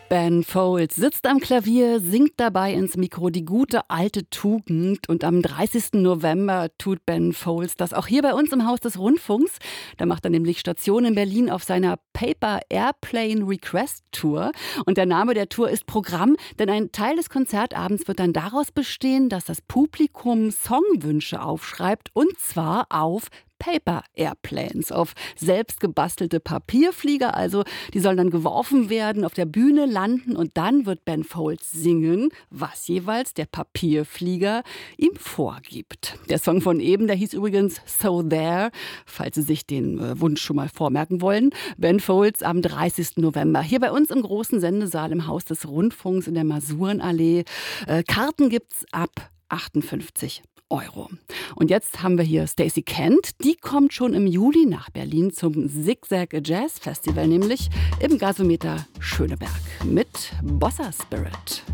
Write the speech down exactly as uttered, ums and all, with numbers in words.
Ben Folds sitzt am Klavier, singt dabei ins Mikro die gute alte Tugend. Und am dreißigsten November tut Ben Folds das auch hier bei uns im Haus des Rundfunks. Da macht er nämlich Station in Berlin auf seiner Paper Airplane Request Tour. Und der Name der Tour ist Programm, denn ein Teil des Konzertabends wird dann daraus bestehen, dass das Publikum Songwünsche aufschreibt, und zwar auf Paper Airplanes, auf selbst gebastelte Papierflieger. Also die sollen dann geworfen werden, auf der Bühne landen, und dann wird Ben Folds singen, was jeweils der Papierflieger ihm vorgibt. Der Song von eben, der hieß übrigens So There, falls Sie sich den äh, Wunsch schon mal vormerken wollen. Ben Folds am dreißigsten November hier bei uns im großen Sendesaal im Haus des Rundfunks in der Masurenallee. Äh, Karten gibt's ab achtundfünfzig Euro. Und jetzt haben wir hier Stacey Kent. Die kommt schon im Juli nach Berlin zum Zigzag Jazz Festival, nämlich im Gasometer Schöneberg mit Bossa Spirit.